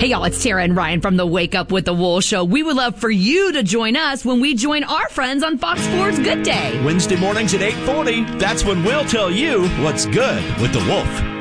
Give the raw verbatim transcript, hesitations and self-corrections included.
Hey, y'all, it's Tara and Ryan from the Wake Up with the Wolf Show. We would love for you to join us when we join our friends on Fox Sports Good Day. Wednesday mornings at eight forty. That's when we'll tell you what's good with the Wolf.